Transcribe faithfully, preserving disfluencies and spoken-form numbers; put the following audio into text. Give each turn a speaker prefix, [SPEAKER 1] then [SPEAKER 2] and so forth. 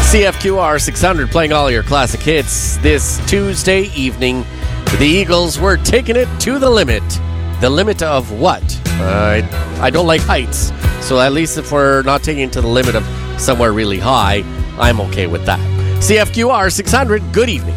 [SPEAKER 1] C F Q R six hundred playing all your classic hits this Tuesday evening. The Eagles were taking it to the limit. The limit of what? Uh, I, I don't like heights, so at least if we're not taking it to the limit of somewhere really high, I'm okay with that. C F Q R six hundred, good evening.